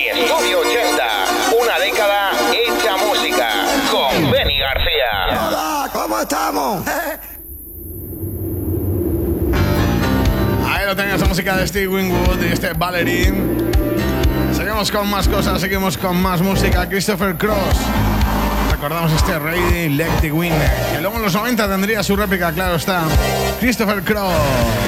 Estudio 80, una década hecha música, con Benny García. Hola, ¿cómo estamos? Ahí lo tenías, la música de Steve Winwood y este Ballerine. Seguimos con más cosas, seguimos con más música. Christopher Cross. Recordamos este Ready Let the Wind, que luego en los 90 tendría su réplica, claro está. Christopher Cross.